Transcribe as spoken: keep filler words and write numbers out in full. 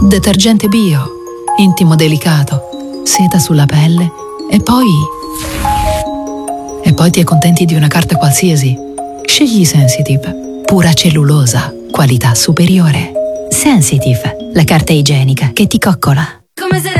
Detergente bio, intimo delicato, seta sulla pelle e poi... E poi ti accontenti di una carta qualsiasi. Scegli Sensitive, pura cellulosa, qualità superiore. Sensitive, la carta igienica che ti coccola. Come se